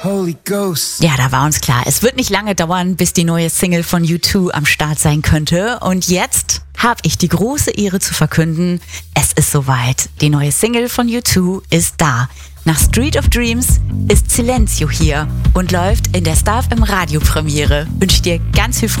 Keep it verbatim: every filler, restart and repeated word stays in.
Holy Ghost. Ja, da war uns klar, es wird nicht lange dauern, bis die neue Single von U zwei am Start sein könnte. Und jetzt habe ich die große Ehre zu verkünden, es ist soweit. Die neue Single von U zwei ist da. Nach Street of Dreams ist Silencio hier und läuft in der Star F M Radio Premiere. Wünsche dir ganz viel Freude.